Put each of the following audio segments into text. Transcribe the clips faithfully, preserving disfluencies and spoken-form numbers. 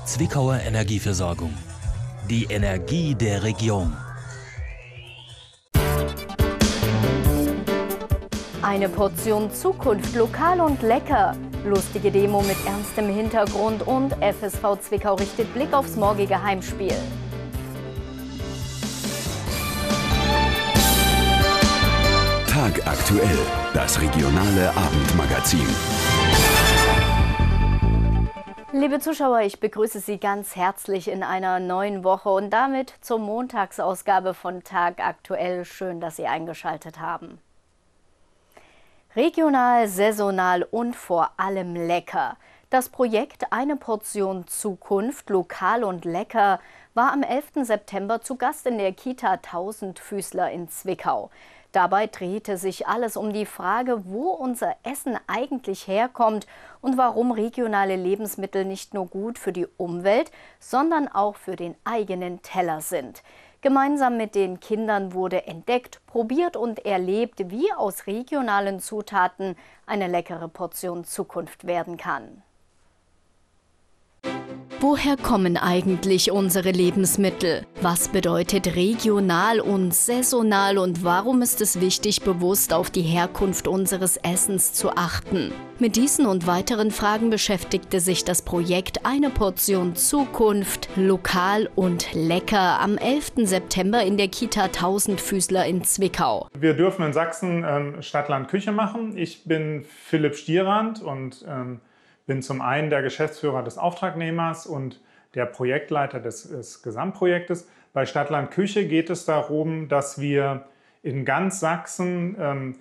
Zwickauer Energieversorgung. Die Energie der Region. Eine Portion Zukunft, lokal und lecker. Lustige Demo mit ernstem Hintergrund und F S V Zwickau richtet Blick aufs morgige Heimspiel. Tag aktuell, das regionale Abendmagazin. Liebe Zuschauer, ich begrüße Sie ganz herzlich in einer neuen Woche und damit zur Montagsausgabe von Tag aktuell. Schön, dass Sie eingeschaltet haben. Regional, saisonal und vor allem lecker. Das Projekt Eine Portion Zukunft, lokal und lecker, war am elften September zu Gast in der Kita Tausendfüßler in Zwickau. Dabei drehte sich alles um die Frage, wo unser Essen eigentlich herkommt und warum regionale Lebensmittel nicht nur gut für die Umwelt, sondern auch für den eigenen Teller sind. Gemeinsam mit den Kindern wurde entdeckt, probiert und erlebt, wie aus regionalen Zutaten eine leckere Portion Zukunft werden kann. Woher kommen eigentlich unsere Lebensmittel? Was bedeutet regional und saisonal und warum ist es wichtig, bewusst auf die Herkunft unseres Essens zu achten? Mit diesen und weiteren Fragen beschäftigte sich das Projekt Eine Portion Zukunft, lokal und lecker am elften September in der Kita Tausendfüßler in Zwickau. Wir dürfen in Sachsen ähm, Stadt-Land-Küche machen. Ich bin Philipp Stierand und ähm, bin zum einen der Geschäftsführer des Auftragnehmers und der Projektleiter des, des Gesamtprojektes. Bei Stadt-Land-Küche geht es darum, dass wir in ganz Sachsen ähm,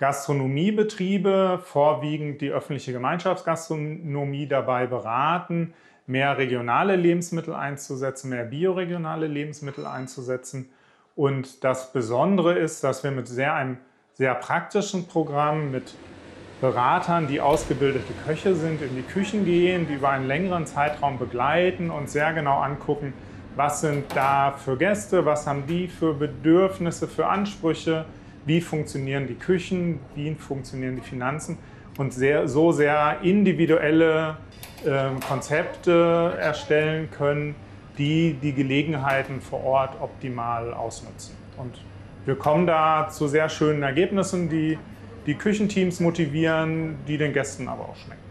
Gastronomiebetriebe, vorwiegend die öffentliche Gemeinschaftsgastronomie, dabei beraten, mehr regionale Lebensmittel einzusetzen, mehr bioregionale Lebensmittel einzusetzen. Und das Besondere ist, dass wir mit sehr, einem sehr praktischen Programm mit Beratern, die ausgebildete Köche sind, in die Küchen gehen, die über einen längeren Zeitraum begleiten und sehr genau angucken, was sind da für Gäste, was haben die für Bedürfnisse, für Ansprüche, wie funktionieren die Küchen, wie funktionieren die Finanzen und sehr, so sehr individuelle äh, Konzepte erstellen können, die die Gelegenheiten vor Ort optimal ausnutzen. Und wir kommen da zu sehr schönen Ergebnissen, die die Küchenteams motivieren, die den Gästen aber auch schmecken.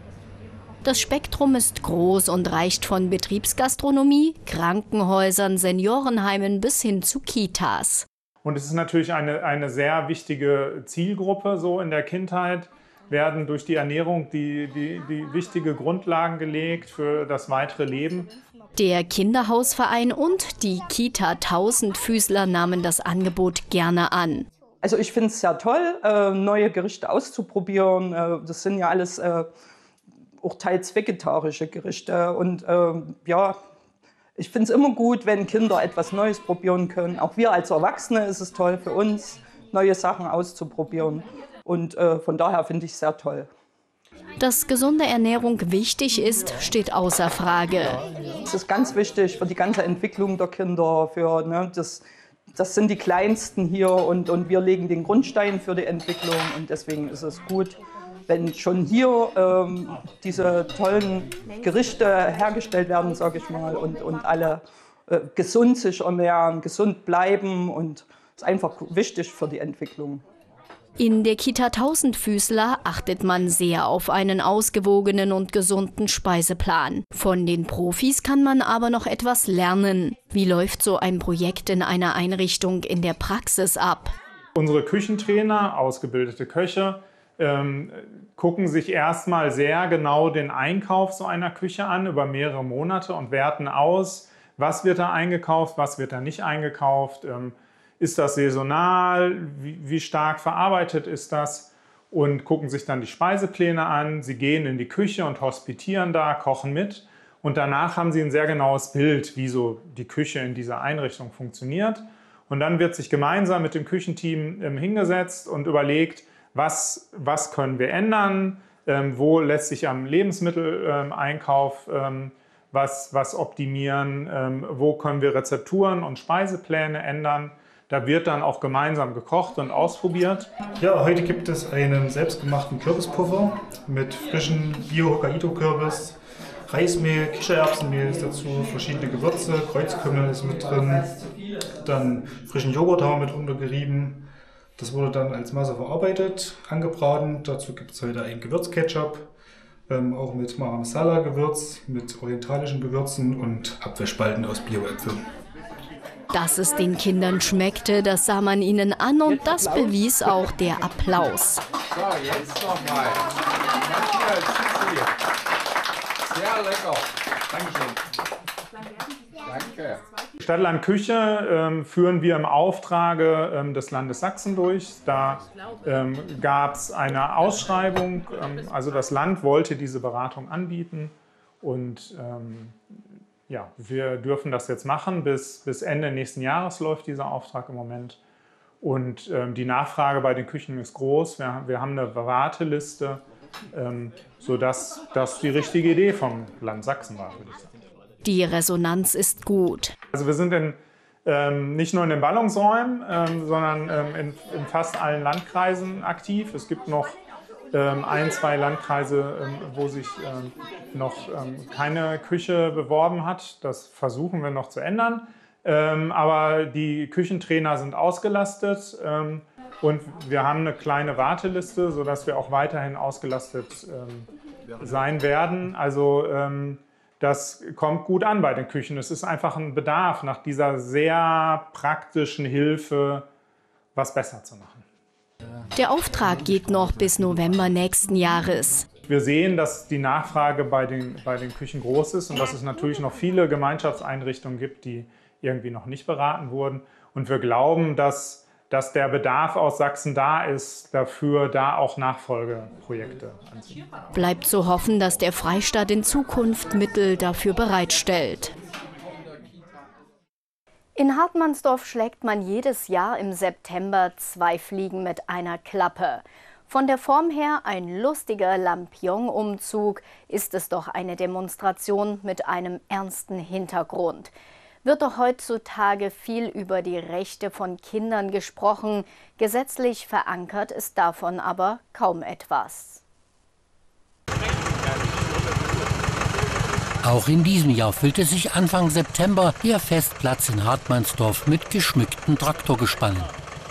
Das Spektrum ist groß und reicht von Betriebsgastronomie, Krankenhäusern, Seniorenheimen bis hin zu Kitas. Und es ist natürlich eine, eine sehr wichtige Zielgruppe. So in der Kindheit werden durch die Ernährung die, die, die wichtige Grundlagen gelegt für das weitere Leben. Der Kinderhausverein und die Kita Tausendfüßler nahmen das Angebot gerne an. Also ich finde es sehr toll, äh, neue Gerichte auszuprobieren. Äh, das sind ja alles äh, auch teils vegetarische Gerichte. Und äh, ja, ich finde es immer gut, wenn Kinder etwas Neues probieren können. Auch wir als Erwachsene ist es toll für uns, neue Sachen auszuprobieren. Und äh, von daher finde ich es sehr toll. Dass gesunde Ernährung wichtig ist, steht außer Frage. Es ist ganz wichtig für die ganze Entwicklung der Kinder, für ne, das Das sind die Kleinsten hier und, und wir legen den Grundstein für die Entwicklung. Und deswegen ist es gut, wenn schon hier ähm, diese tollen Gerichte hergestellt werden, sage ich mal, und, und alle äh, gesund sich ernähren, gesund bleiben. Und das ist einfach wichtig für die Entwicklung. In der Kita Tausendfüßler achtet man sehr auf einen ausgewogenen und gesunden Speiseplan. Von den Profis kann man aber noch etwas lernen. Wie läuft so ein Projekt in einer Einrichtung in der Praxis ab? Unsere Küchentrainer, ausgebildete Köche, ähm, gucken sich erstmal sehr genau den Einkauf so einer Küche an über mehrere Monate und werten aus, was wird da eingekauft, was wird da nicht eingekauft. Ähm, Ist das saisonal? Wie, wie stark verarbeitet ist das? Und gucken sich dann die Speisepläne an. Sie gehen in die Küche und hospitieren da, kochen mit. Und danach haben sie ein sehr genaues Bild, wie so die Küche in dieser Einrichtung funktioniert. Und dann wird sich gemeinsam mit dem Küchenteam ähm, hingesetzt und überlegt, was, was können wir ändern? Ähm, wo lässt sich am Lebensmitteleinkauf ähm, was, was optimieren? Ähm, wo können wir Rezepturen und Speisepläne ändern? Da wird dann auch gemeinsam gekocht und ausprobiert. Ja, heute gibt es einen selbstgemachten Kürbispuffer mit frischem Bio-Hokkaido-Kürbis, Reismehl, Kichererbsenmehl ist dazu, verschiedene Gewürze, Kreuzkümmel ist mit drin, dann frischen Joghurt haben wir mit untergerieben. Das wurde dann als Masse verarbeitet, angebraten. Dazu gibt es heute einen Gewürzketchup, ähm, auch mit Mara Masala Gewürz, mit orientalischen Gewürzen und Apfelspalten aus Bioäpfeln. Dass es den Kindern schmeckte, das sah man ihnen an und das bewies auch der Applaus. So, jetzt nochmal. Sehr lecker. Dankeschön. Danke. Stadtland Küche ähm, führen wir im Auftrage ähm, des Landes Sachsen durch. Da ähm, gab es eine Ausschreibung, ähm, also das Land wollte diese Beratung anbieten und ähm, ja, wir dürfen das jetzt machen. Bis, bis Ende nächsten Jahres läuft dieser Auftrag im Moment. Und ähm, die Nachfrage bei den Küchen ist groß. Wir, wir haben eine Warteliste, ähm, sodass das die richtige Idee vom Land Sachsen war, würde ich sagen. Die Resonanz ist gut. Also wir sind in, ähm, nicht nur in den Ballungsräumen, ähm, sondern ähm, in, in fast allen Landkreisen aktiv. Es gibt noch ähm, ein, zwei Landkreise, ähm, wo sich ähm, noch ähm, keine Küche beworben hat. Das versuchen wir noch zu ändern. Ähm, aber die Küchentrainer sind ausgelastet ähm, und wir haben eine kleine Warteliste, sodass wir auch weiterhin ausgelastet ähm, sein werden. Also ähm, das kommt gut an bei den Küchen. Es ist einfach ein Bedarf nach dieser sehr praktischen Hilfe, was besser zu machen. Der Auftrag geht noch bis November nächsten Jahres. Wir sehen, dass die Nachfrage bei den, bei den Küchen groß ist und dass es natürlich noch viele Gemeinschaftseinrichtungen gibt, die irgendwie noch nicht beraten wurden. Und wir glauben, dass, dass der Bedarf aus Sachsen da ist, dafür da auch Nachfolgeprojekte anzubieten. Bleibt zu hoffen, dass der Freistaat in Zukunft Mittel dafür bereitstellt. In Hartmannsdorf schlägt man jedes Jahr im September zwei Fliegen mit einer Klappe. Von der Form her ein lustiger Lampion-Umzug, ist es doch eine Demonstration mit einem ernsten Hintergrund. Wird doch heutzutage viel über die Rechte von Kindern gesprochen, gesetzlich verankert ist davon aber kaum etwas. Auch in diesem Jahr füllte sich Anfang September der Festplatz in Hartmannsdorf mit geschmückten Traktorgespannen.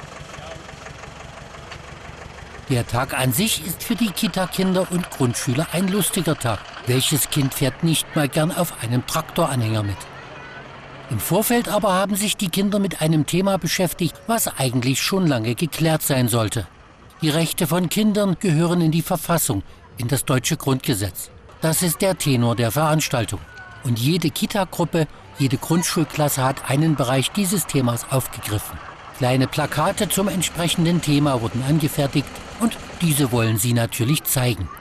Der Tag an sich ist für die Kita-Kinder und Grundschüler ein lustiger Tag. Welches Kind fährt nicht mal gern auf einem Traktoranhänger mit? Im Vorfeld aber haben sich die Kinder mit einem Thema beschäftigt, was eigentlich schon lange geklärt sein sollte. Die Rechte von Kindern gehören in die Verfassung, in das deutsche Grundgesetz. Das ist der Tenor der Veranstaltung. Und jede Kita-Gruppe, jede Grundschulklasse hat einen Bereich dieses Themas aufgegriffen. Kleine Plakate zum entsprechenden Thema wurden angefertigt und diese wollen sie natürlich zeigen.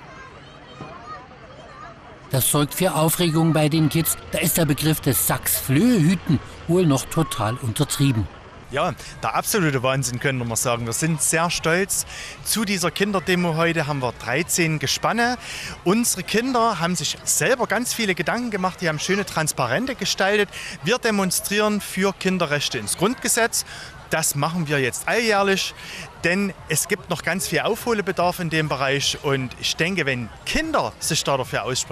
Das sorgt für Aufregung bei den Kids. Da ist der Begriff des Sachs-Flöhe-Hüten wohl noch total untertrieben. Ja, der absolute Wahnsinn, könnte man sagen. Wir sind sehr stolz. Zu dieser Kinderdemo heute haben wir dreizehn Gespanne. Unsere Kinder haben sich selber ganz viele Gedanken gemacht. Die haben schöne Transparente gestaltet. Wir demonstrieren für Kinderrechte ins Grundgesetz. Das machen wir jetzt alljährlich, denn es gibt noch ganz viel Aufholbedarf in dem Bereich. Und ich denke, wenn Kinder sich da dafür aussprechen,